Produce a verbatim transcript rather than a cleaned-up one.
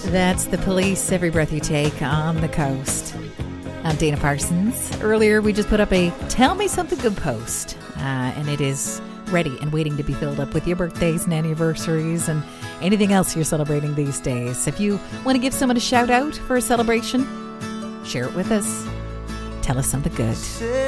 That's The Police, Every Breath You Take on the Coast. I'm Dana Parsons. Earlier, we just put up a Tell Me Something Good post, uh, and it is ready and waiting to be filled up with your birthdays and anniversaries and anything else you're celebrating these days. If you want to give someone a shout out for a celebration, share it with us. Tell us something good.